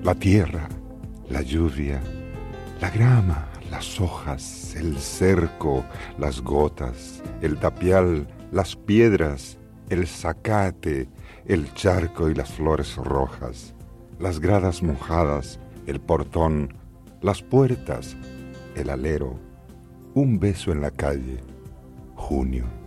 La tierra, la lluvia, la grama, las hojas, el cerco, las gotas, el tapial, las piedras, el zacate, el charco y las flores rojas, las gradas mojadas, el portón, las puertas, el alero, un beso en la calle, junio.